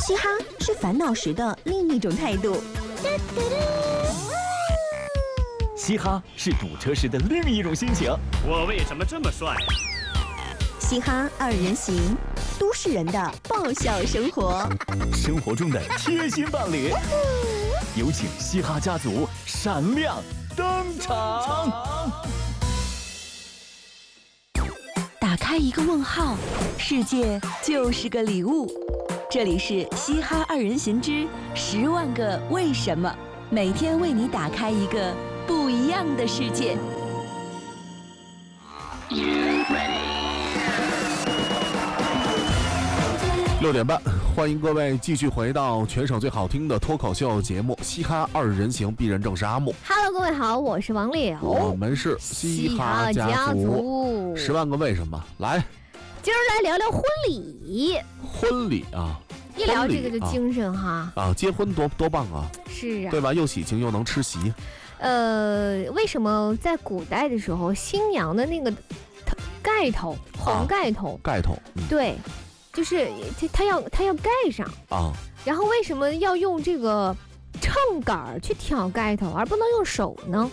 嘻哈是烦恼时的另一种态度， 嘻哈是堵车时的另一种心情。 我为什么这么帅？ 嘻哈二人行，都市人的爆笑生活， 生活中的贴心伴侣。有请嘻哈家族闪亮登场。 打开一个问号，世界就是个礼物。这里是嘻哈二人行之10万个为什么，每天为你打开一个不一样的世界。 6点半，欢迎各位继续回到全省最好听的脱口秀节目《嘻哈二人行》，必人正是阿木。 Hello， 各位好，我是王柳， 我们是嘻哈家族。10万个为什么，来， 今儿来聊聊婚礼。 婚礼啊， 一聊这个就精神哈啊，结婚多棒啊！ 是啊， 对吧？又喜庆又能吃席。 为什么在古代的时候，新娘的那个盖头，红盖头，对。就是他要盖上啊， 然后为什么要用这个秤杆去挑盖头，而不能用手呢？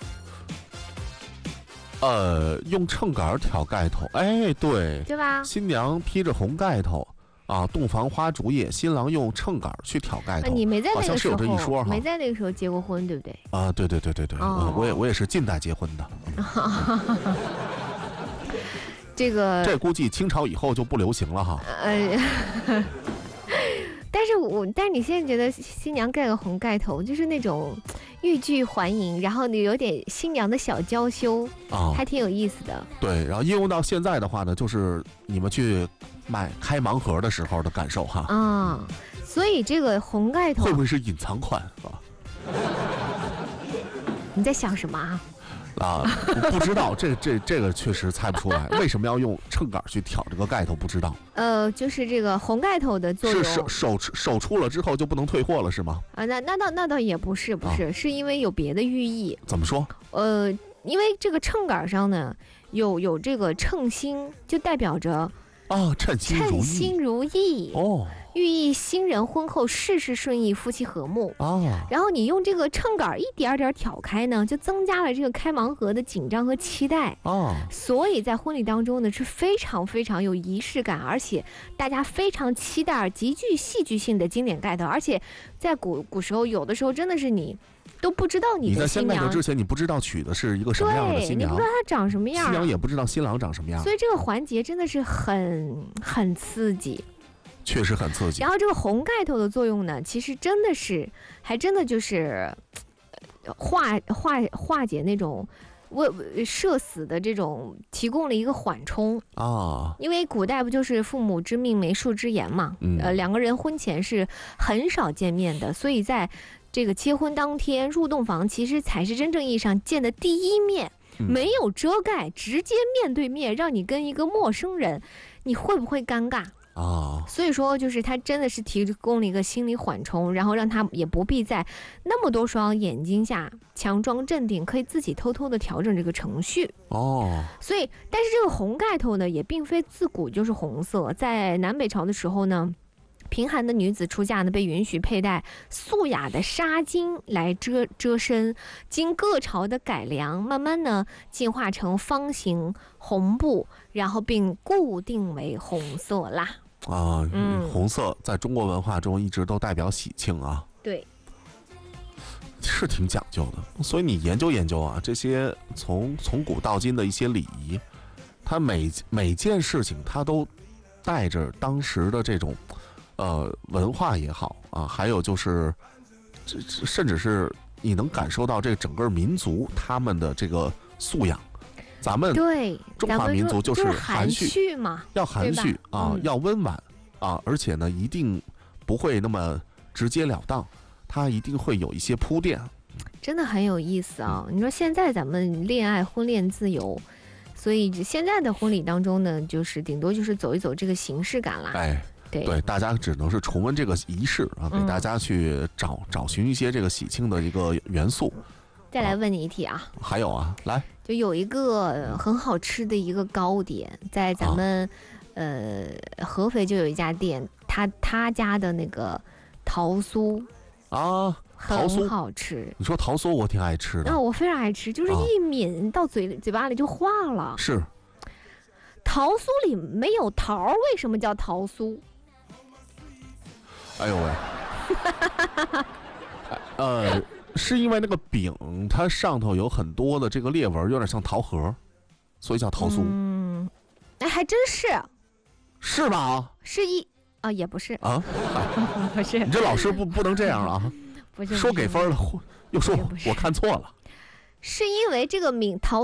用秤杆挑盖头，哎，对吧？ 新娘披着红盖头啊，洞房花烛夜，新郎用秤杆去挑盖头。 你没在那个时候， 好像是有这一说哈， 没在那个时候结过婚，对不对？ 啊，对，我也是近代结婚的。这估计清朝以后就不流行了哈。 但是你现在觉得新娘盖个红盖头，就是那种欲拒还迎，然后你有点新娘的小娇羞啊，还挺有意思的。 对，然后应用到现在的话呢，就是你们去开盲盒的时候的感受哈。 啊，所以这个红盖头会不会是隐藏款啊？ 你在想什么啊？ 不知道，这个确实猜不出来，为什么要用秤杆去挑这个盖头？不知道。 就是这个红盖头的作用， 是手出了之后就不能退货了是吗？ 啊，那倒也不是，是因为有别的寓意。 怎么说？ 因为这个秤杆上呢有这个称心，就代表着称心如意哦。 寓意新人婚后事事顺意，夫妻和睦然后你用这个秤杆一点点挑开呢，就增加了这个开盲盒的紧张和期待所以在婚礼当中呢是非常非常有仪式感，而且大家非常期待极具戏剧性的经典盖头。而且在古时候，有的时候真的是你都不知道你的新娘， 你在先盖头之前，你不知道娶的是一个什么样的新娘， 你不知道她长什么样， 新娘也不知道新郎长什么样， 所以这个环节真的是很刺激。 确实很刺激。 然后这个红盖头的作用呢，其实真的就是化解那种社死的这种，提供了一个缓冲因为古代不就是父母之命媒妁之言嘛两个人婚前是很少见面的，所以在这个结婚当天入洞房，其实才是真正意义上见的第一面没有遮盖，直接面对面，让你跟一个陌生人，你会不会尴尬所以说就是他真的是提供了一个心理缓冲，然后让他也不必在那么多双眼睛下强装镇定，可以自己偷偷的调整这个程序所以但是这个红盖头呢也并非自古就是红色，在南北朝的时候呢，贫寒的女子出嫁呢，被允许佩戴素雅的纱巾来遮身，经各朝的改良，慢慢呢进化成方形红布，然后并固定为红色啦红色在中国文化中一直都代表喜庆对， 是挺讲究的。所以你研究研究这些从古到今的一些礼仪，它每件事情它都带着当时的这种文化也好还有就是甚至是你能感受到这整个民族他们的这个素养。咱们对中华民族就是含蓄嘛， 要含蓄要温婉而且呢一定不会那么直截了当，它一定会有一些铺垫， 真的很有意思你说现在咱们恋爱婚恋自由，所以现在的婚礼当中呢，就是顶多就是走一走这个形式感啦对，大家只能是重温这个仪式给大家去找寻一些这个喜庆的一个元素。 再来问你一题还有来， 就有一个很好吃的一个糕点，在咱们合肥就有一家店，他家的那个桃酥啊，桃酥很好吃。 你说桃酥我挺爱吃的， 我非常爱吃，就是一抿到嘴巴里就化了。 是。 桃酥里没有桃，为什么叫桃酥？ 哎呦喂，是因为那个饼它上头有很多的这个裂纹，有点像桃核，所以叫桃酥。 还真是。 是吧？ 是也不是啊， 不是。 你这老师不能这样了啊！ 不是说给分了，又说我看错了。 是因为这个桃